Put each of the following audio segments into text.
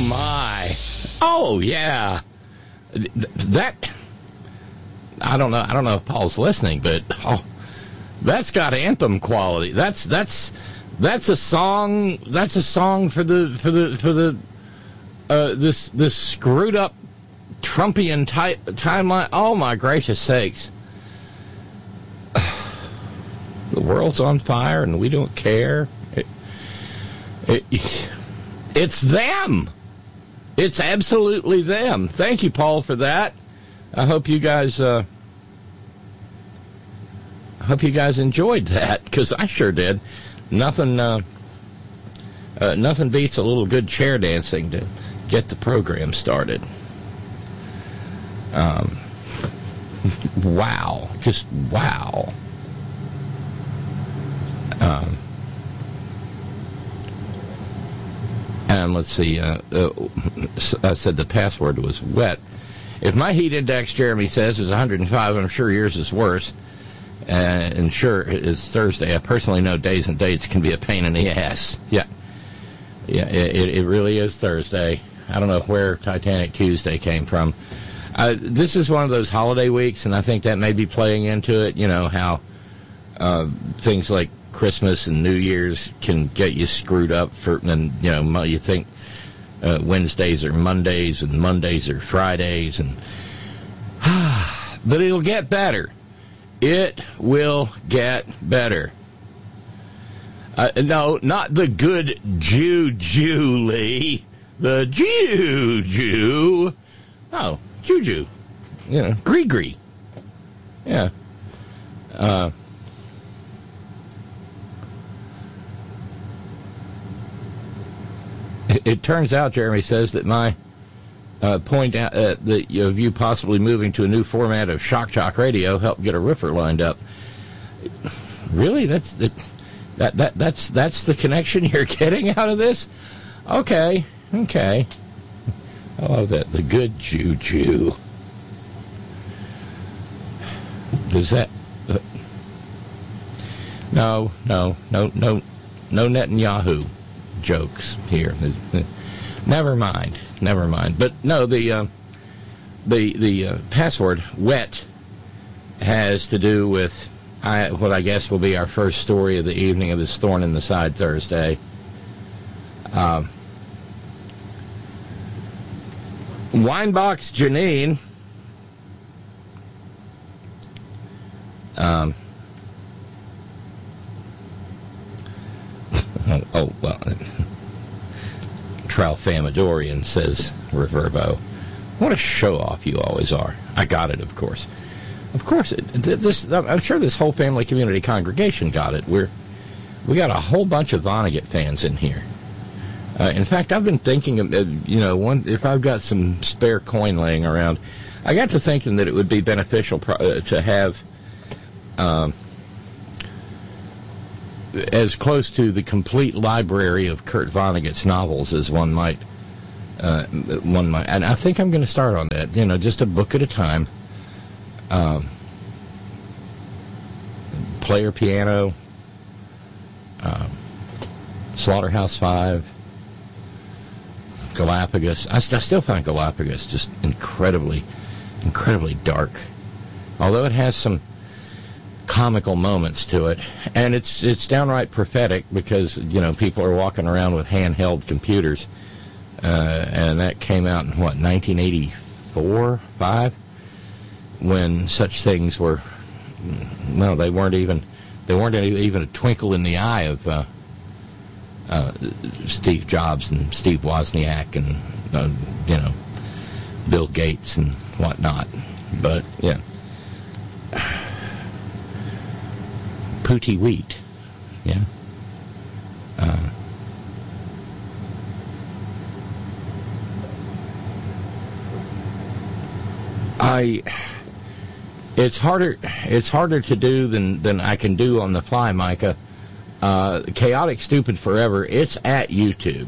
my. Oh, yeah. That, I don't know if Paul's listening, but that's got anthem quality. That's a song for this screwed up Trumpian timeline. Oh, my gracious sakes. The world's on fire and we don't care. It's them. It's absolutely them. Thank you, Paul, for that. I hope you guys enjoyed that, because I sure did. Nothing beats a little good chair dancing to get the program started. Wow. Just wow. And let's see, I said the password was wet. If my heat index, Jeremy says, is 105, I'm sure yours is worse. And sure, it's Thursday. I personally know days and dates can be a pain in the ass. Yeah, it really is Thursday. I don't know where Titanic Tuesday came from. This is one of those holiday weeks, and I think that may be playing into it. You know, how things like Christmas and New Year's can get you screwed up and you know, you think Wednesdays are Mondays and Mondays are Fridays, and but it'll get better. It will get better. No, not the good juju, Lee. The juju. Oh, juju. You know, gree. Yeah. It turns out, Jeremy says, that my point out that you possibly moving to a new format of Shock Talk Radio helped get a roofer lined up. Really, that's the connection you're getting out of this? Okay. I love that. The good juju. Does that? No Netanyahu jokes here. Never mind. But no, the password wet has to do with what I guess will be our first story of the evening of this Thorn in the Side Thursday. Winebox Janine. Well, Tralfamadorian, says Reverbo. What a show-off you always are. I got it, of course. Of course, I'm sure this whole family community congregation got it. We got a whole bunch of Vonnegut fans in here. In fact, I've been thinking, if I've got some spare coin laying around, I got to thinking that it would be beneficial to have as close to the complete library of Kurt Vonnegut's novels as one might, and I think I'm going to start on that. Just a book at a time. Player Piano, Slaughterhouse-Five, Galapagos. I still find Galapagos just incredibly dark, although it has some comical moments to it, and it's downright prophetic because people are walking around with handheld computers, and that came out in 1984, 5, when such things were, well, they weren't even a twinkle in the eye of Steve Jobs and Steve Wozniak and Bill Gates and whatnot. But yeah. Pooty wheat, yeah. It's harder to do than I can do on the fly, Micah. Chaotic Stupid Forever. It's at YouTube.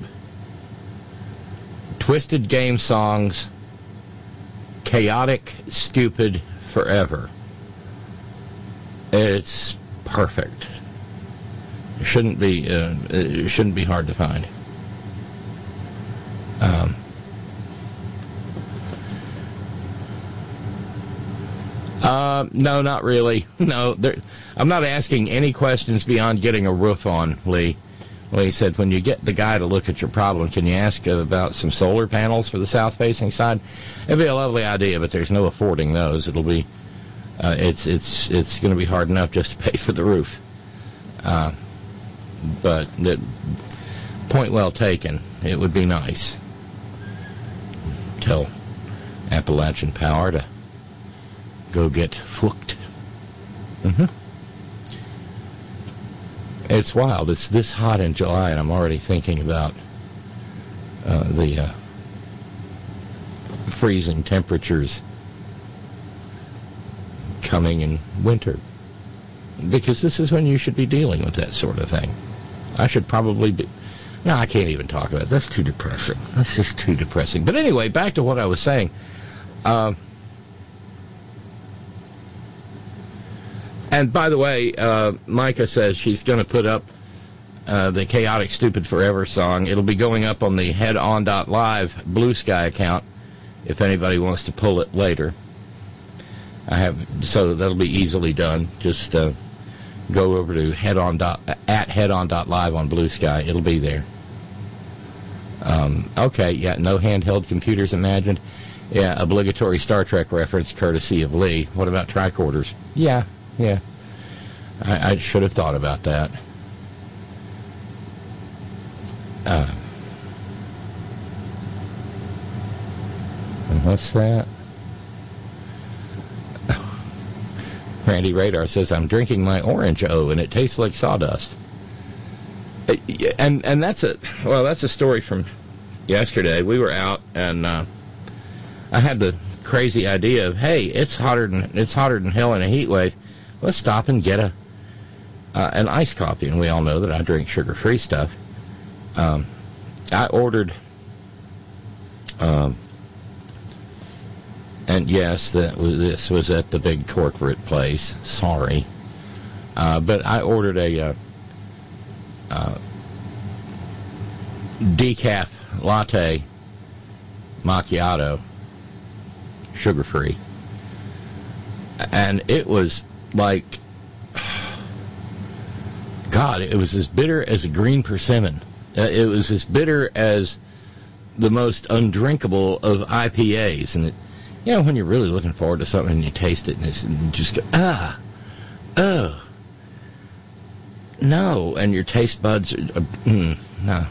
Twisted Game Songs. Chaotic Stupid Forever. It's perfect. It shouldn't be hard to find. No, not really. No, I'm not asking any questions beyond getting a roof on, Lee. Lee said, when you get the guy to look at your problem, can you ask about some solar panels for the south-facing side? It'd be a lovely idea, but there's no affording those. It'll be, it's going to be hard enough just to pay for the roof. But point well taken. It would be nice. Tell Appalachian Power to go get fucked. Mm-hmm. It's wild. It's this hot in July, and I'm already thinking about the freezing temperatures coming in winter. Because this is when you should be dealing with that sort of thing. I should probably be... No, I can't even talk about it. That's too depressing. That's just too depressing. But anyway, back to what I was saying. And by the way, Micah says she's going to put up the Chaotic Stupid Forever song. It'll be going up on the headon.live Blue Sky account if anybody wants to pull it later. So that'll be easily done. Just go over to headon.live on Blue Sky. It'll be there. Okay, yeah, no handheld computers imagined. Yeah, obligatory Star Trek reference courtesy of Lee. What about tricorders? Yeah. I should have thought about that. What's that? Randy Radar says, I'm drinking my orange O, and it tastes like sawdust. And that's a story from yesterday. We were out, and I had the crazy idea of, hey, it's hotter than hell in a heat wave. Let's stop and get an iced coffee. And we all know that I drink sugar-free stuff. I ordered, and yes, this was at the big corporate place. Sorry. But I ordered a decaf latte macchiato, sugar-free. And it was like, God, it was as bitter as a green persimmon. It was as bitter as the most undrinkable of IPAs. And, when you're really looking forward to something and you taste it and you just go, no, and your taste buds are, no.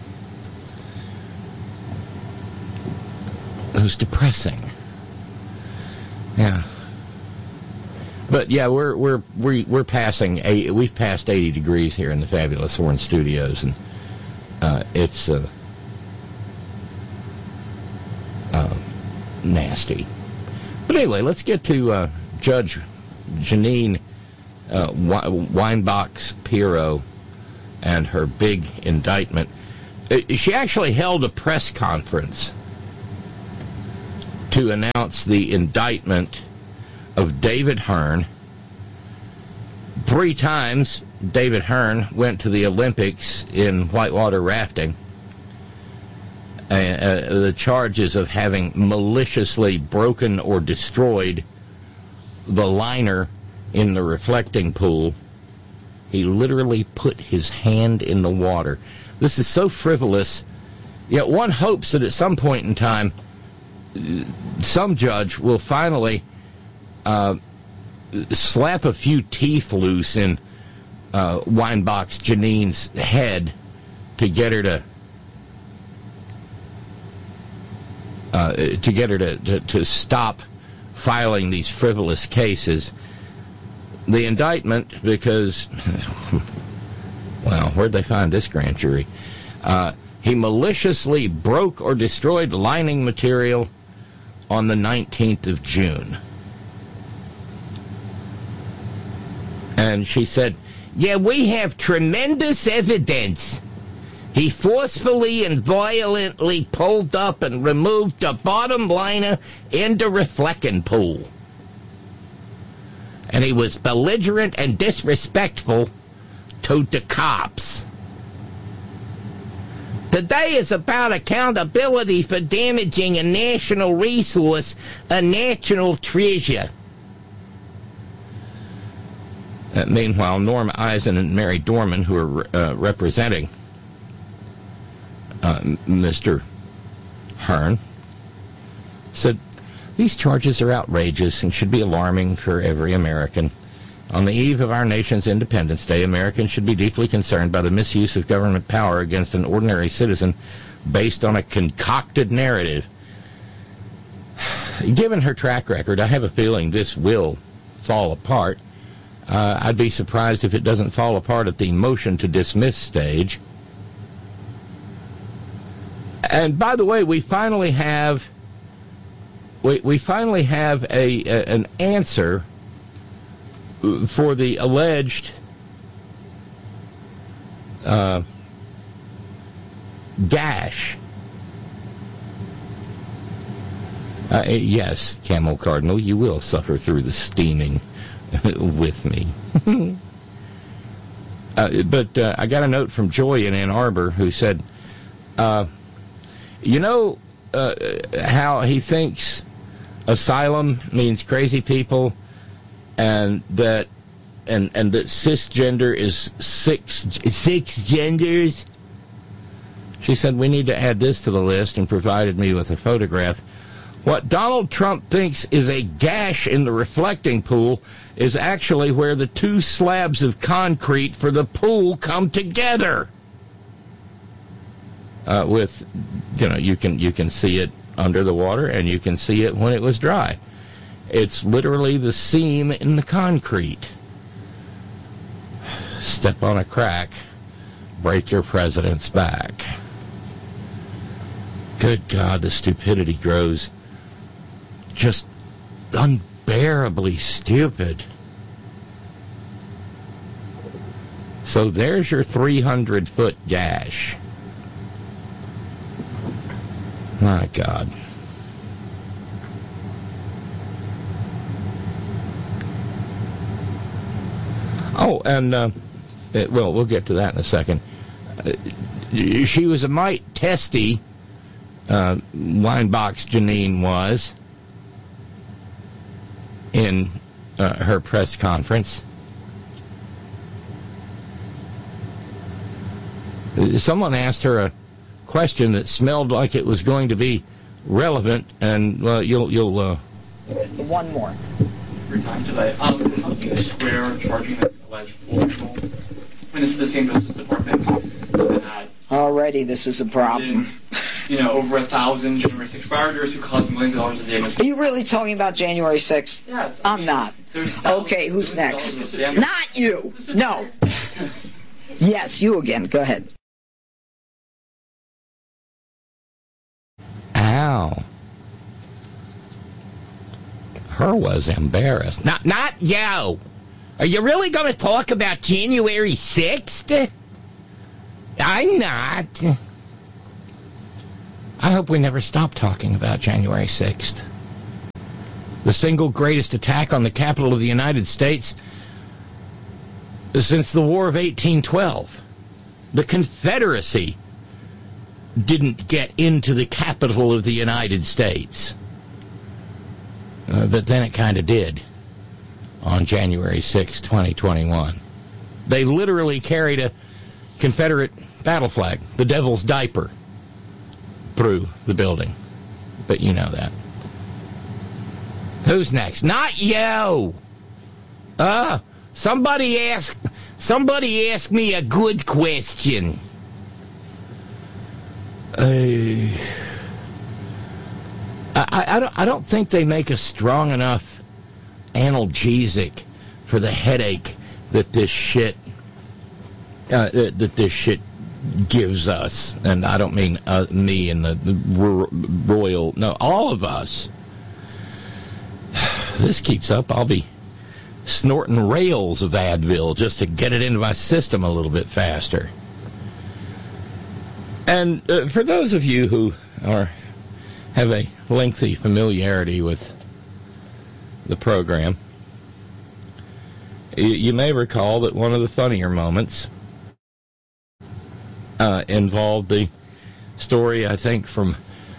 It was depressing. Yeah. But yeah, we're passing we've passed 80 degrees here in the Fabulous Horn Studios, and it's nasty. But anyway, let's get to Judge Janine Weinbach-Pirro and her big indictment. She actually held a press conference to announce the indictment of David Hearn. 3 times David Hearn went to the Olympics in whitewater rafting. The charges of having maliciously broken or destroyed the liner in the reflecting pool. He literally put his hand in the water. This is so frivolous, yet one hopes that at some point in time some judge will finally slap a few teeth loose in Weinbach's Janine's head to get her to stop filing these frivolous cases. The indictment, because, well, where'd they find this grand jury? He maliciously broke or destroyed lining material on the 19th of June. And she said, yeah, we have tremendous evidence. He forcefully and violently pulled up and removed the bottom liner in the reflecting pool. And he was belligerent and disrespectful to the cops. Today is about accountability for damaging a national resource, a national treasure. Meanwhile, Norm Eisen and Mary Dorman, who are representing Mr. Hearn, said, these charges are outrageous and should be alarming for every American. On the eve of our nation's Independence Day, Americans should be deeply concerned by the misuse of government power against an ordinary citizen based on a concocted narrative. Given her track record, I have a feeling this will fall apart. I'd be surprised if it doesn't fall apart at the motion to dismiss stage. And by the way, we finally have an answer for the alleged gash. Yes, Camel Cardinal, you will suffer through the steaming with me. But I got a note from Joy in Ann Arbor who said, you know how he thinks asylum means crazy people, and that cisgender is six genders? She said, we need to add this to the list, and provided me with a photograph. What Donald Trump thinks is a gash in the reflecting pool is actually where the two slabs of concrete for the pool come together. With, you can see it under the water, and you can see it when it was dry. It's literally the seam in the concrete. Step on a crack, break your president's back. Good God, the stupidity grows just unbearably stupid. So there's your 300-foot gash. My God. Oh, and, well, we'll get to that in a second. She was a mite testy, Weinbach's Janine was, in her press conference. Someone asked her a question that smelled like it was going to be relevant, and you'll one more. Your time today. How do you square charging this alleged political? I mean, this is the same Justice Department that already this is a problem. Over 1,000 January 6th rioters who caused millions of dollars of damage. Are you really talking about January 6th? Yes. I'm not. Okay, who's next? Not you. No. Yes, you again. Go ahead. Ow. Her was embarrassed. Not you. Are you really going to talk about January 6th? I'm not. I hope we never stop talking about January 6th. The single greatest attack on the capital of the United States since the War of 1812. The Confederacy didn't get into the capital of the United States. But then it kind of did on January 6, 2021. They literally carried a Confederate battle flag, the Devil's Diaper, through the building. But you know that. Who's next? Not you! Somebody ask me a good question. I don't think they make a strong enough analgesic for the headache that this shit gives us. And I don't mean me and the royal, no, all of us. This keeps up, I'll be snorting rails of Advil just to get it into my system a little bit faster. And for those of you who have a lengthy familiarity with the program, you may recall that one of the funnier moments involved the story, I think, from,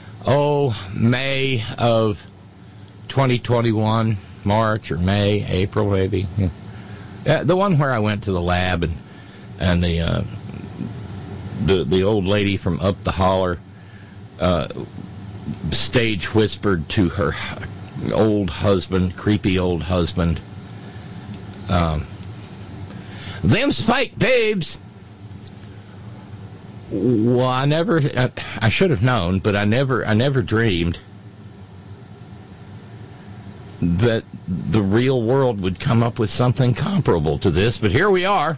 May of 2021, March or May, April maybe, The one where I went to the lab and the old lady from up the holler stage whispered to her old husband, creepy old husband, "Them's fake babes." Well, I should have known, but I never dreamed that the real world would come up with something comparable to this, but here we are.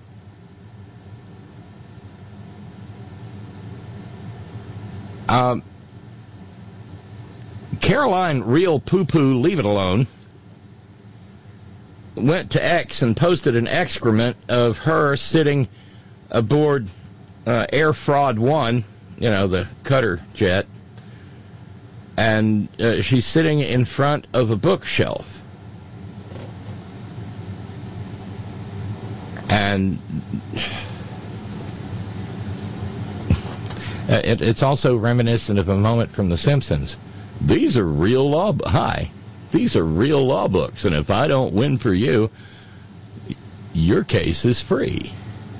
Caroline Real Poo Poo Leave It Alone went to X and posted an excrement of her sitting aboard Air Fraud 1, the cutter jet, and she's sitting in front of a bookshelf. And it's also reminiscent of a moment from The Simpsons. These are real law books, and if I don't win for you, your case is free.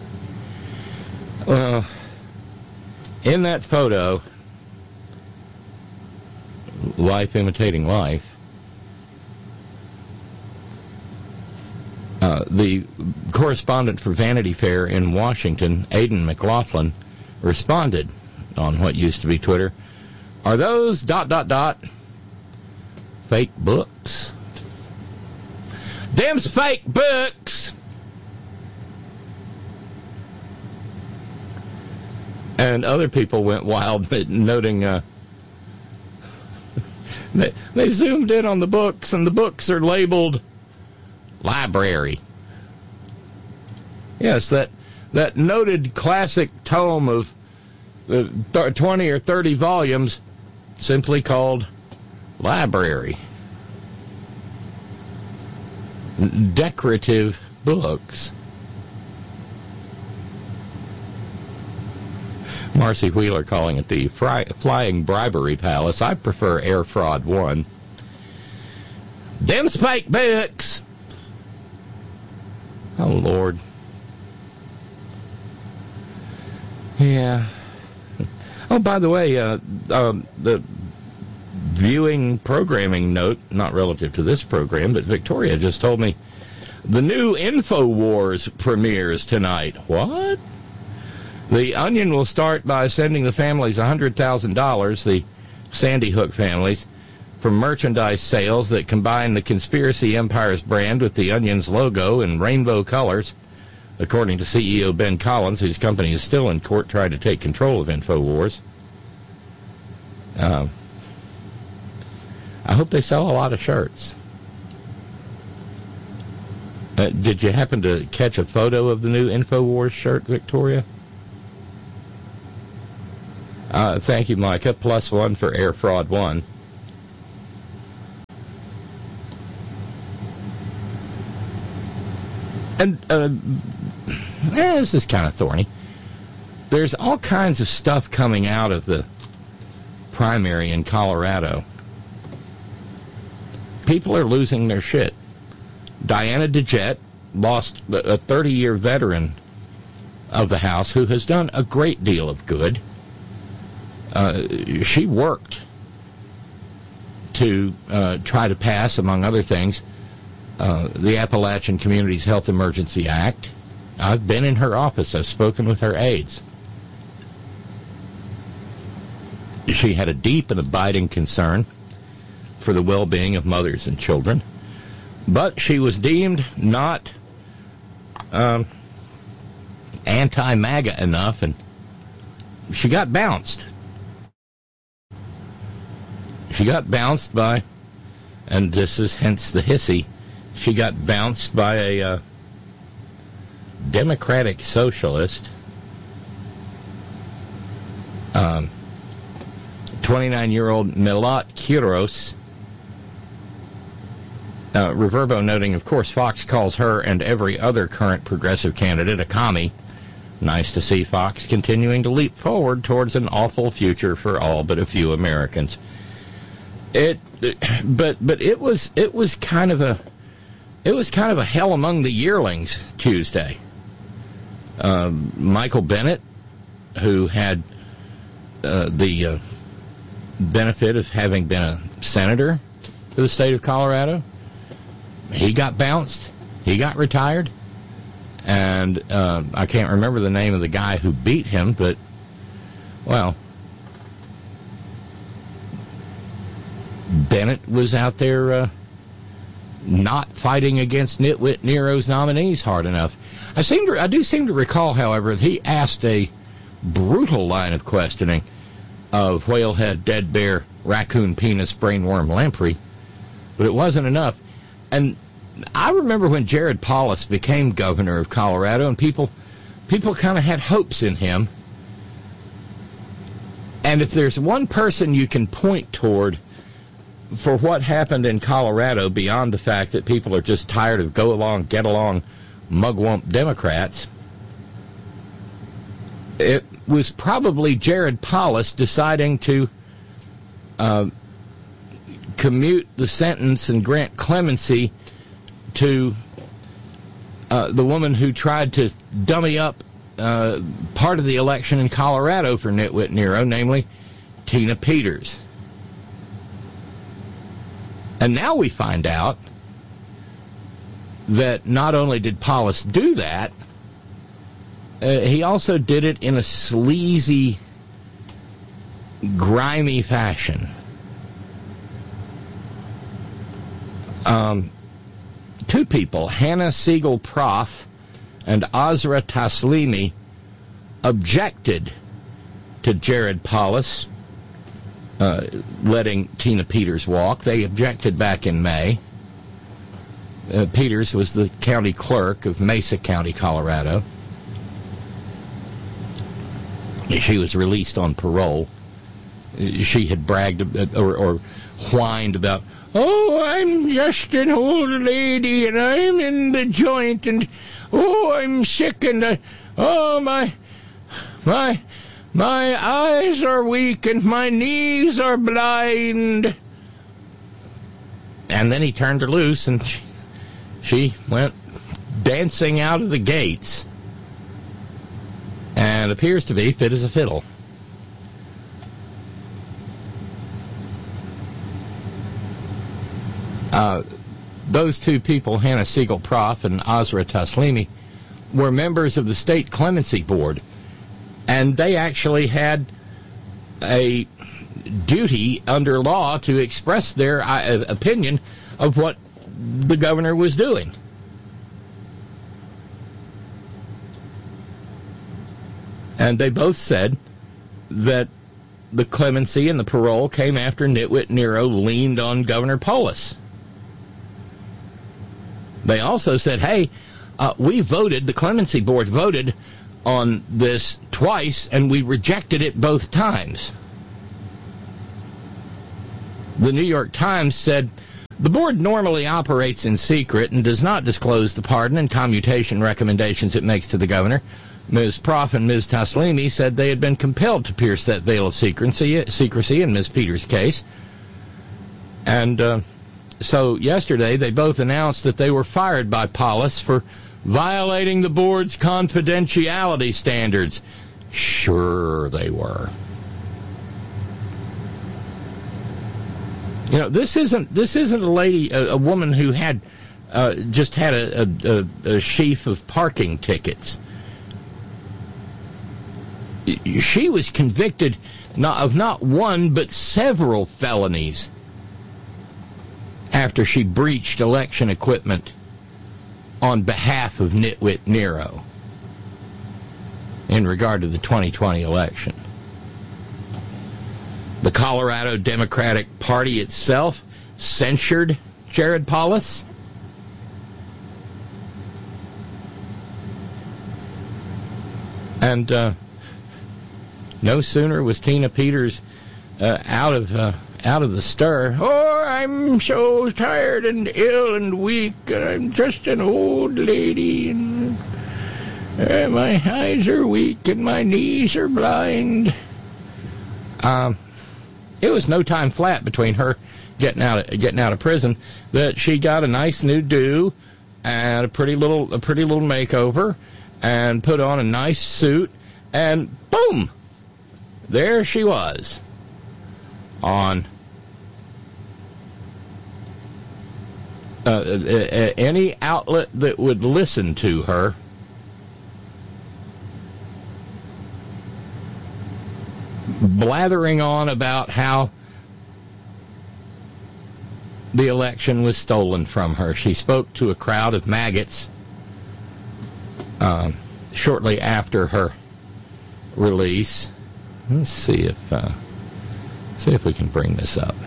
Well, in that photo, life imitating life, the correspondent for Vanity Fair in Washington, Aidan McLaughlin, responded on what used to be Twitter, "Are those ... fake books? Them's fake books!" And other people went wild, noting they zoomed in on the books, and the books are labeled library. Yes, that noted classic tome of 20 or 30 volumes, simply called library. Decorative books. Marcy Wheeler calling it the Flying Bribery Palace. I prefer Air Fraud 1. Them's fake books. Oh, Lord. Yeah. Oh, by the way, the viewing programming note, not relative to this program, but Victoria just told me the new InfoWars premieres tonight. What? The Onion will start by sending the families $100,000, the Sandy Hook families, from merchandise sales that combine the Conspiracy Empires brand with the Onion's logo in rainbow colors, according to CEO Ben Collins, whose company is still in court trying to take control of InfoWars. I hope they sell a lot of shirts. Did you happen to catch a photo of the new InfoWars shirt, Victoria? Thank you, Micah. +1 for Air Fraud 1. And this is kind of thorny. There's all kinds of stuff coming out of the primary in Colorado. People are losing their shit. Diana DeJette lost a 30-year veteran of the House who has done a great deal of good. She worked to try to pass, among other things, the Appalachian Communities Health Emergency Act. I've been in her office. I've spoken with her aides. She had a deep and abiding concern for the well-being of mothers and children, but she was deemed not anti-MAGA enough, and she got bounced. She got bounced by, and this is hence the hissy, she got bounced by a Democratic Socialist, 29-year-old Milat Quiros. Reverbo noting, of course, Fox calls her and every other current progressive candidate a commie. Nice to see Fox continuing to leap forward towards an awful future for all but a few Americans. But it was kind of it was kind of a hell among the yearlings Tuesday. Michael Bennet, who had the benefit of having been a senator for the state of Colorado, he got bounced. He got retired. And I can't remember the name of the guy who beat him, but, well, Bennett was out there not fighting against Nitwit Nero's nominees hard enough. I do seem to recall, however, that he asked a brutal line of questioning of whalehead, dead bear, raccoon penis, brainworm lamprey, but it wasn't enough. And I remember when Jared Polis became governor of Colorado, and people kind of had hopes in him. And if there's one person you can point toward for what happened in Colorado, beyond the fact that people are just tired of go along, get along, mugwump Democrats, it was probably Jared Polis deciding to commute the sentence and grant clemency to the woman who tried to dummy up part of the election in Colorado for Nitwit Nero, namely Tina Peters. And now we find out that not only did Polis do that, he also did it in a sleazy, grimy fashion. Two people, Hannah Siegel-Proff and Azra Taslimi, objected to Jared Polis letting Tina Peters walk. They objected back in May. Peters was the county clerk of Mesa County, Colorado. She was released on parole. She had bragged or whined about, "Oh, I'm just an old lady, and I'm in the joint, and oh, I'm sick, and oh, my eyes are weak, and my knees are blind." And then he turned her loose, and she went dancing out of the gates, and appears to be fit as a fiddle. Those two people, Hannah Siegel-Proff and Azra Taslimi, were members of the State Clemency Board, and they actually had a duty under law to express their opinion of what the governor was doing. And they both said that the clemency and the parole came after Nitwit Nero leaned on Governor Polis. They also said, hey, the Clemency Board voted on this twice, and we rejected it both times. The New York Times said, the board normally operates in secret and does not disclose the pardon and commutation recommendations it makes to the governor. Ms. Proff and Ms. Taslimi said they had been compelled to pierce that veil of secrecy in Ms. Peters' case. And so yesterday they both announced that they were fired by Polis for violating the board's confidentiality standards. Sure they were. You know, this isn't a woman who had just had a sheaf of parking tickets. She was convicted of not one but several felonies after she breached election equipment on behalf of Nitwit Nero in regard to the 2020 election. The Colorado Democratic Party itself censured Jared Polis. And no sooner was Tina Peters out of the stir. Oh, I'm so tired and ill and weak, and I'm just an old lady, and my eyes are weak and my knees are blind. It was no time flat between her getting out of prison that she got a nice new do, and a pretty little makeover, and put on a nice suit, and boom, there she was on any outlet that would listen to her. Blathering on about how the election was stolen from her. She spoke to a crowd of maggots shortly after her release. Let's see if we can bring this up.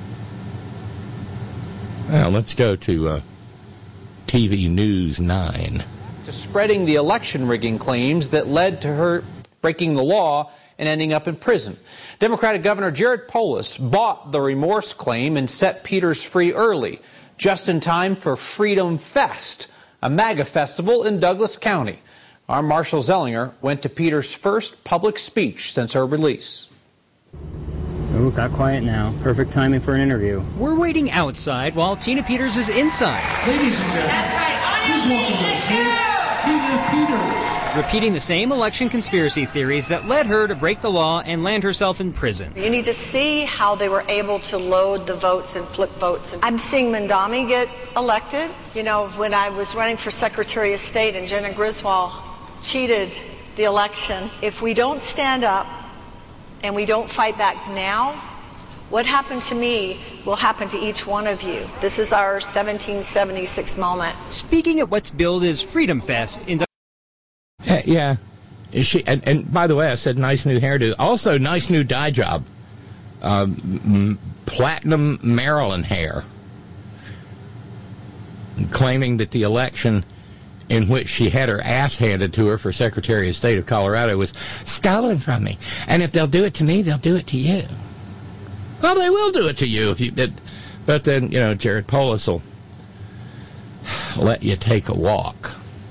Well, let's go to TV News 9. To spreading the election rigging claims that led to her breaking the law and ending up in prison. Democratic Governor Jared Polis bought the remorse claim and set Peters free early, just in time for Freedom Fest, a MAGA festival in Douglas County. Our Marshall Zellinger went to Peters' first public speech since her release. Oh, got quiet now. Perfect timing for an interview. We're waiting outside while Tina Peters is inside. Ladies and gentlemen, that's right. please welcome to the stage Tina Peters. Repeating the same election conspiracy theories that led her to break the law and land herself in prison. You need to see how they were able to load the votes and flip votes. I'm seeing Mandami get elected. You know, when I was running for Secretary of State and Jenna Griswold cheated the election, if we don't stand up and we don't fight back now, what happened to me will happen to each one of you. This is our 1776 moment. Speaking at what's billed as Freedom Fest in yeah. And by the way, I said nice new hairdo. Also, nice new dye job. Platinum Maryland hair. Claiming that the election in which she had her ass handed to her for Secretary of State of Colorado was stolen from me. And if they'll do it to me, they'll do it to you. Well, they will do it to you if you. But then, you know, Jared Polis will let you take a walk.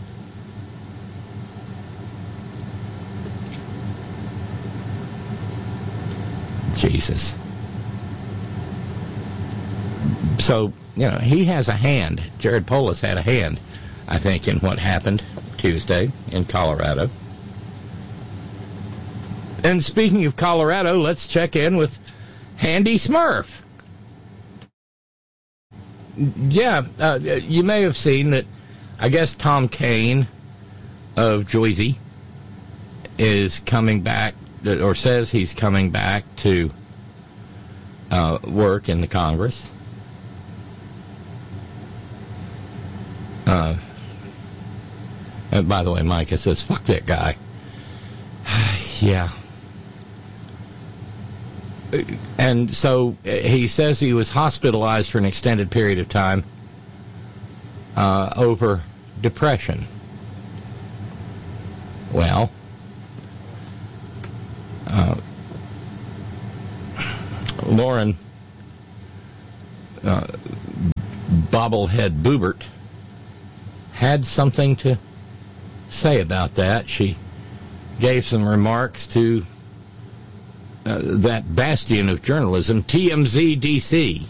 Jesus. So, you know, he has a hand. Jared Polis had a hand, I think, in what happened Tuesday in Colorado. And speaking of Colorado, let's check in with Handy Smurf. Yeah, you may have seen that, I guess Tom Kean of Joyzy is coming back, or says he's coming back to work in the Congress. And by the way, Micah says, fuck that guy. Yeah. And so he says he was hospitalized for an extended period of time over depression. Well, Lauren Bobblehead Boobert had something to say about that. She gave some remarks to that bastion of journalism, TMZ DC.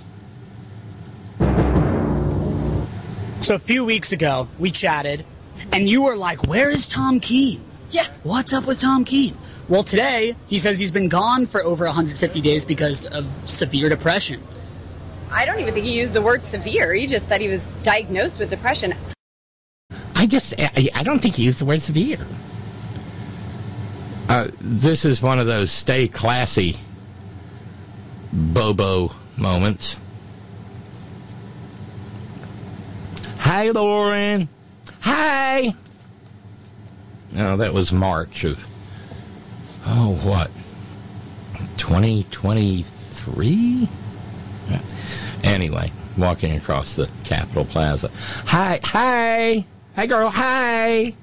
So a few weeks ago, we chatted, and you were like, where is Tom Kean? Yeah. What's up with Tom Kean? Well, today, he says he's been gone for over 150 days because of severe depression. I don't even think he used the word severe. He just said he was diagnosed with depression. I don't think he used the word severe. This is one of those stay classy Bobo moments. Hi, Lauren. Hi. No, that was March of, 2023? Anyway, walking across the Capitol Plaza. Hi. Hi, girl. Hi.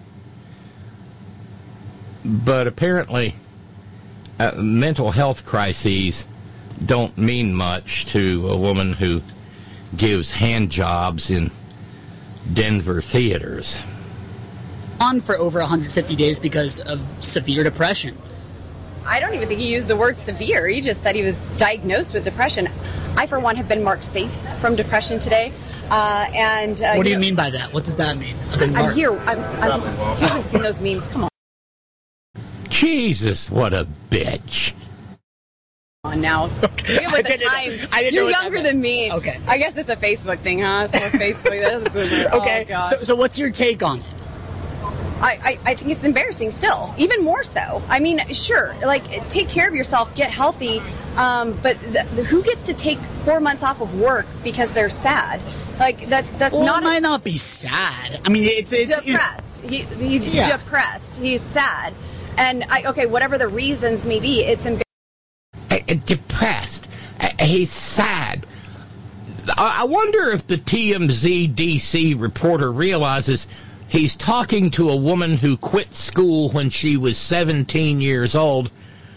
But apparently, mental health crises don't mean much to a woman who gives hand jobs in Denver theaters. On for over 150 days because of severe depression. I don't even think he used the word severe. He just said he was diagnosed with depression. I, for one, have been marked safe from depression today. What do you mean by that? What does that mean? I'm here. You haven't seen those memes. Come on. Jesus, what a bitch. Now. Okay. With the time. You're younger than me. Okay. I guess it's a Facebook thing, huh? It's more Facebook. That's a boomer. Okay. Oh, God. So what's your take on it? I think it's embarrassing still, even more so. I mean, sure, like, take care of yourself, get healthy, but who gets to take 4 months off of work because they're sad? Like, that's well, not... it might not be sad. I mean, it's depressed. He's depressed. He's sad. And, whatever the reasons may be, it's embarrassing. Depressed. He's sad. I wonder if the TMZ DC reporter realizes he's talking to a woman who quit school when she was 17 years old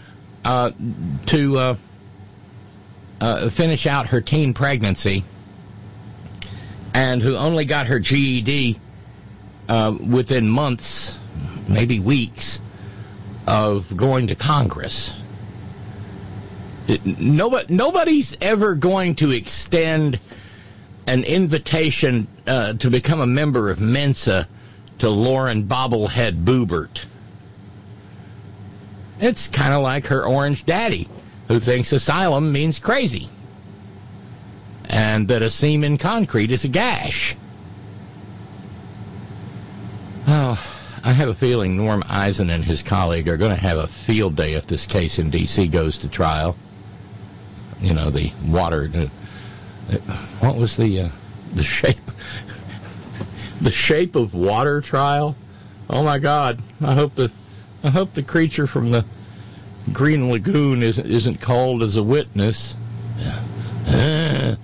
to finish out her teen pregnancy, and who only got her GED within months, maybe weeks, of going to Congress. Nobody's ever going to extend an invitation to become a member of Mensa to Lauren Bobblehead Boebert. It's kind of like her orange daddy, who thinks asylum means crazy, and that a seam in concrete is a gash. Oh, I have a feeling Norm Eisen and his colleague are going to have a field day if this case in D.C. goes to trial. You know, the water... what was the shape... The Shape of Water trial? Oh my God! I hope the creature from the Green Lagoon isn't called as a witness. Yeah,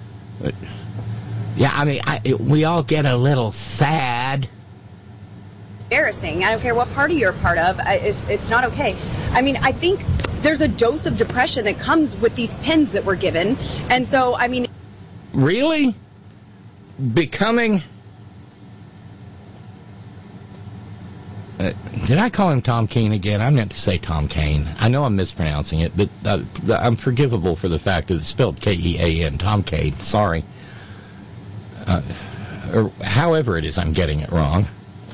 I mean, we all get a little sad. Embarrassing. I don't care what party you're a part of. It's not okay. I mean, I think there's a dose of depression that comes with these pins that we're given, and so I mean. Really? Becoming. Did I call him Tom Keane again? I meant to say Tom Kane. I know I'm mispronouncing it, but I'm forgivable for the fact that it's spelled K-E-A-N, Tom Kane. Sorry. Or however it is I'm getting it wrong.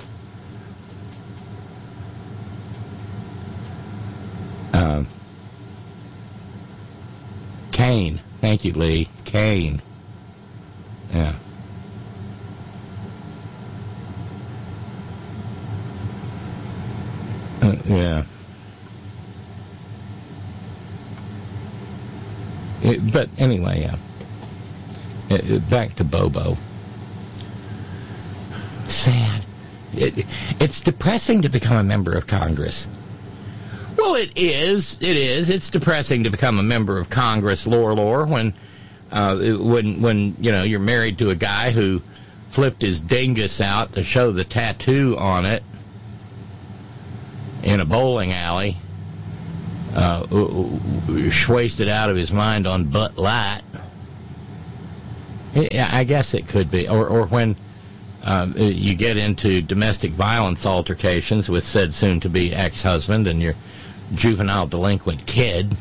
Kane. Thank you, Lee. Kane. Yeah. Yeah. But anyway, back to Bobo. Sad. It's depressing to become a member of Congress. Well, it is. It's depressing to become a member of Congress, lore, when you know you're married to a guy who flipped his dingus out to show the tattoo on it in a bowling alley, wasted out of his mind on Butt Light. Yeah, I guess it could be. Or when you get into domestic violence altercations with said soon-to-be ex-husband and your juvenile delinquent kid.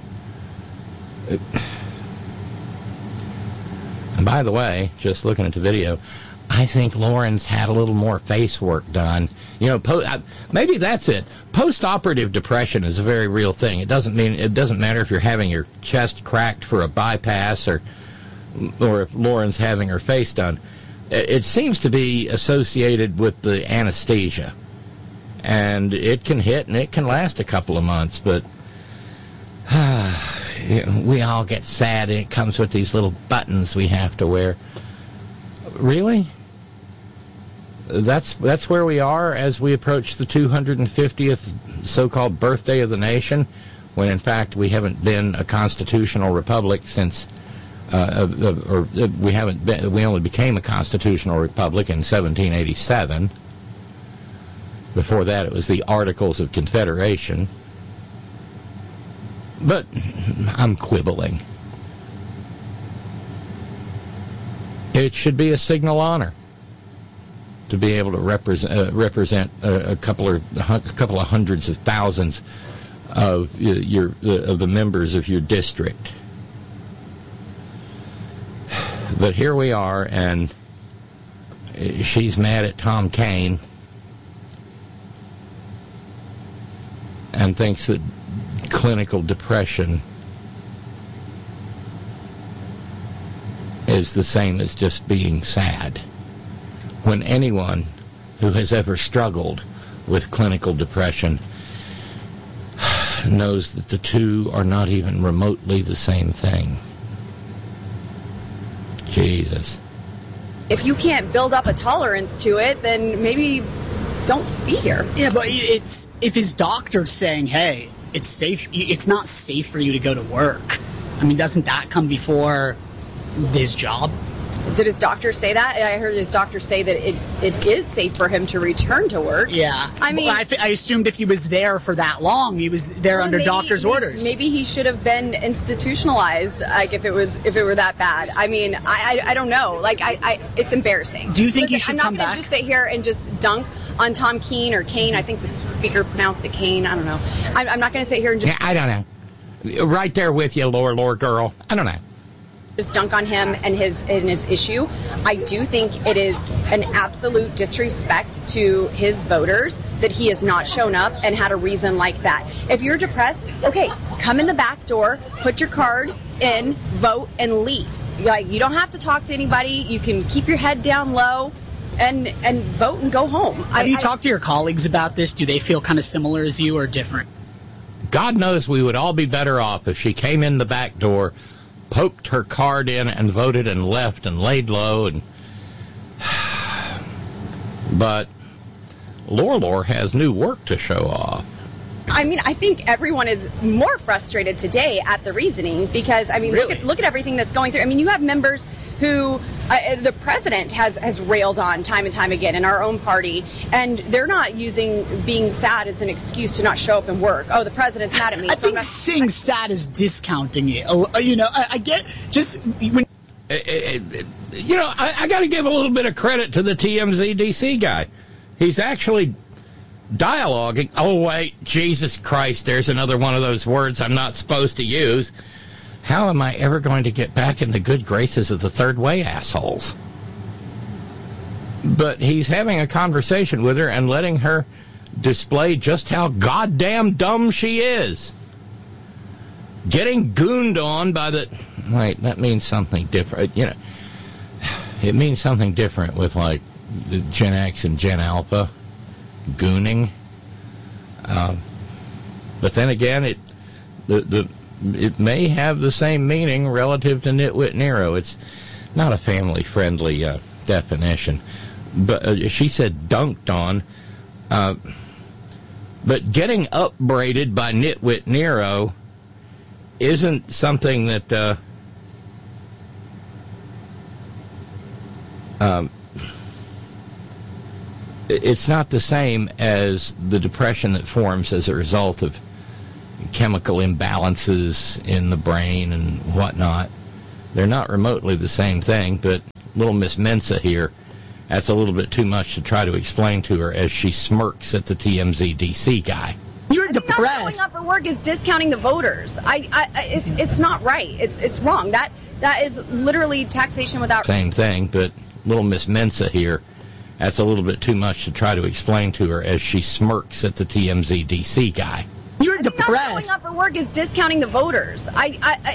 And by the way, just looking at the video, I think Lauren's had a little more face work done. You know, maybe that's it. Post-operative depression is a very real thing. It doesn't matter if you're having your chest cracked for a bypass or if Lauren's having her face done. It seems to be associated with the anesthesia, and it can hit and it can last a couple of months. But we all get sad, and it comes with these little buttons we have to wear. Really? That's where we are as we approach the 250th so-called birthday of the nation, when in fact we haven't been a constitutional republic since, we only became a constitutional republic in 1787. Before that it was the Articles of Confederation. But I'm quibbling. It should be a signal honor to be able to represent a couple of hundreds of thousands of the members of your district. But here we are, and she's mad at Tom Kean and thinks that clinical depression is the same as just being sad, when anyone who has ever struggled with clinical depression knows that the two are not even remotely the same thing. Jesus. If you can't build up a tolerance to it, then maybe don't be here. Yeah, but it's if his doctor's saying, hey, it's safe, it's not safe for you to go to work. I mean, doesn't that come before his job? Did his doctor say that? I heard his doctor say that it is safe for him to return to work. Yeah. I mean, I assumed if he was there for that long, he was there under doctor's orders. Maybe he should have been institutionalized, like if it were that bad. I mean, I don't know. Like it's embarrassing. Do you think he should come back? I'm not going to just sit here and just dunk on Tom Kean or Kane. I think the speaker pronounced it Kane. I don't know. I'm not going to sit here and just. Yeah, I don't know. Right there with you, lower girl. I don't know. Just dunk on him and his issue. I do think it is an absolute disrespect to his voters that he has not shown up and had a reason like that. If you're depressed, okay, come in the back door, put your card in, vote, and leave. Like, you don't have to talk to anybody. You can keep your head down low and vote and go home. Have you talked to your colleagues about this? Do they feel kind of similar as you or different? God knows we would all be better off if she came in the back door, poked her card in and voted and left and laid low. But Lore has new work to show off. I mean, I think everyone is more frustrated today at the reasoning because, I mean, really? look at everything that's going through. I mean, you have members who the president has railed on time and time again in our own party, and they're not using being sad as an excuse to not show up and work. Oh, the president's mad at me. I think saying sad is discounting it. You know, I get just when. You know, I got to give a little bit of credit to the TMZ DC guy. He's actually dialoguing. Oh, wait, Jesus Christ, there's another one of those words I'm not supposed to use. How am I ever going to get back in the good graces of the third way assholes? But he's having a conversation with her and letting her display just how goddamn dumb she is. Getting gooned on by the... Wait, that means something different. You know, it means something different with, like, Gen X and Gen Alpha. Gooning. But then again, it may have the same meaning relative to Nitwit Nero. It's not a family-friendly definition. But she said dunked on. But getting upbraided by Nitwit Nero isn't something that it's not the same as the depression that forms as a result of chemical imbalances in the brain and whatnot. They're not remotely the same thing, but little Miss Mensa here, that's a little bit too much to try to explain to her as she smirks at the TMZ DC guy. You're depressed. Not showing up for work is discounting the voters. It's not right. It's wrong. That is literally taxation without... Same thing, but little Miss Mensa here, that's a little bit too much to try to explain to her as she smirks at the TMZ DC guy. You're depressed. Not showing up for work is discounting the voters.